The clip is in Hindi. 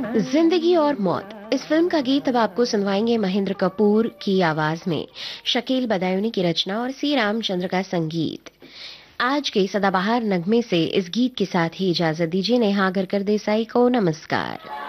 जिंदगी और मौत, इस फिल्म का गीत अब आपको सुनवाएंगे महेंद्र कपूर की आवाज में। शकील बदायूनी की रचना और सी रामचंद्र का संगीत। आज के सदाबहार नगमे से इस गीत के साथ ही इजाजत दीजिए। नेहा गरकर देसाई को नमस्कार।